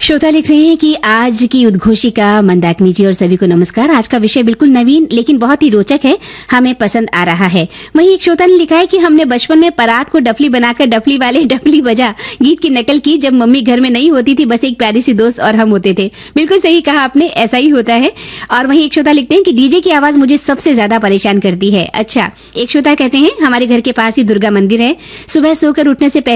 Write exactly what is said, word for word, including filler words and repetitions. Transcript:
श्रोता लिख रहे हैं कि आज की उद्घोषिका मंदाकिनी जी और सभी को नमस्कार। आज का विषय बिल्कुल नवीन लेकिन बहुत ही रोचक है, हमें पसंद आ रहा है। वहीं एक श्रोता ने लिखा है कि हमने बचपन में परात को डफली बनाकर डफली वाले डफली बजा गीत की नकल की जब मम्मी घर में नहीं होती थी, बस एक प्यारी सी दोस्त और हम होते थे। बिल्कुल सही कहा आपने, ऐसा ही होता है। और वहीं एक श्रोता लिखते हैं कि डीजे की आवाज मुझे सबसे ज्यादा परेशान करती है। अच्छा, एक श्रोता कहते हैं हमारे घर के पास ही दुर्गा मंदिर है, सुबह सोकर उठने से